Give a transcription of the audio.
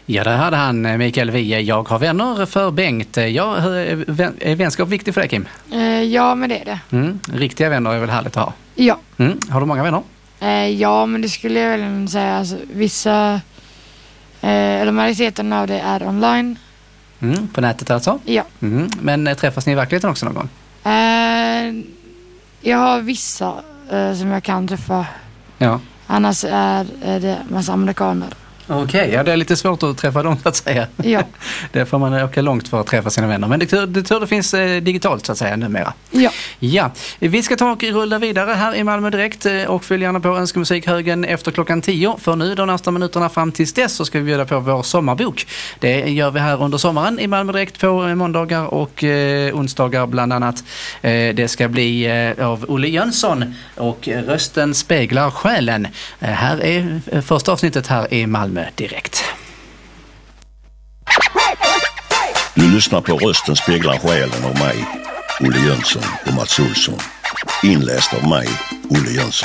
Ja, där hade han Mikael Wiehe. Jag har vänner för Bengt. Ja, är vänskap viktigt för dig, Kim? Ja, men det är det. Riktiga vänner är väl härligt att ha? Ja. Har du många vänner? Ja, men det skulle jag väl säga. Alltså, vissa, eller majoriteten av det är online. På nätet alltså? Ja. Men träffas ni i verkligheten också någon gång? Jag har vissa som jag kan träffa. Ja. Annars är det massa amerikaner. Okej, ja, det är lite svårt att träffa dem så att säga. Ja. Det får man åka långt för att träffa sina vänner. Men det finns digitalt så att säga numera. Ja, vi ska ta och rulla vidare här i Malmö Direkt och följ gärna på Önskmusikhögen efter 10:00. För nu de nästa minuterna fram tills dess så ska vi bjuda på vår sommarbok. Det gör vi här under sommaren i Malmö Direkt på måndagar och onsdagar bland annat. Det ska bli av Olle Jönsson och Rösten speglar själen. Här är första avsnittet här i Malmö Direkt. Du lyssnar på Rösten speglar själen av mig, Olle Jönsson och Mats Olsson. Inläst av mig, Olle Jönsson.